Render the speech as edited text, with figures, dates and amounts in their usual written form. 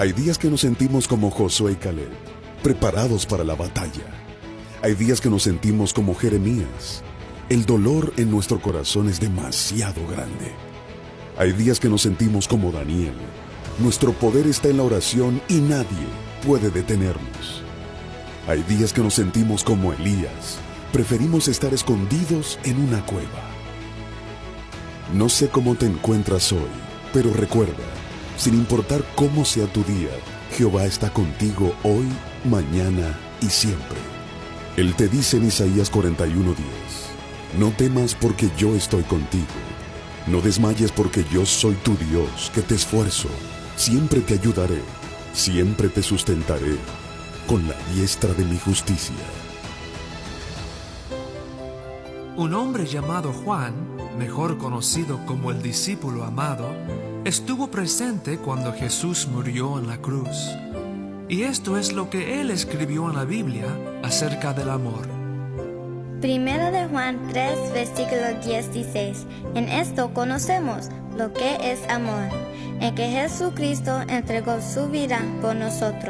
Hay días que nos sentimos como Josué y Caleb, preparados para la batalla. Hay días que nos sentimos como Jeremías. El dolor en nuestro corazón es demasiado grande. Hay días que nos sentimos como Daniel. Nuestro poder está en la oración y nadie puede detenernos. Hay días que nos sentimos como Elías. Preferimos estar escondidos en una cueva. No sé cómo te encuentras hoy, pero recuerda, sin importar cómo sea tu día, Jehová está contigo hoy, mañana y siempre. Él te dice en Isaías 41:10, no temas porque yo estoy contigo. No desmayes porque yo soy tu Dios, que te esfuerzo. Siempre te ayudaré, siempre te sustentaré con la diestra de mi justicia. Un hombre llamado Juan, mejor conocido como el discípulo amado, estuvo presente cuando Jesús murió en la cruz. Y esto es lo que él escribió en la Biblia acerca del amor. Primera de Juan 3, versículo 16. En esto conocemos lo que es amor, en que Jesucristo entregó su vida por nosotros.